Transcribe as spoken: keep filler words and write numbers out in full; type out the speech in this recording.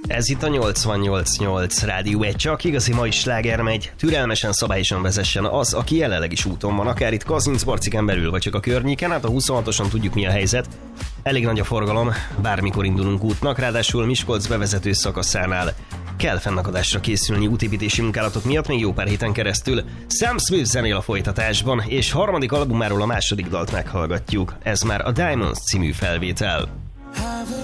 Ez itt a nyolcvannyolc nyolc Rádió egy, csak igazi mai sláger megy. Türelmesen, szabályosan vezessen az, aki jelenleg is úton van, akár itt Kazincbarciken belül, vagy csak a környéken. Hát a huszonhatoson tudjuk, mi a helyzet. Elég nagy a forgalom, bármikor indulunk útnak, ráadásul Miskolc bevezető szakaszánál kell fennakadásra készülni útépítési munkálatok miatt még jó pár héten keresztül. Sam Smith zenél a folytatásban, és harmadik albumáról a második dalt meghallgatjuk. Ez már a Diamonds című felvétel.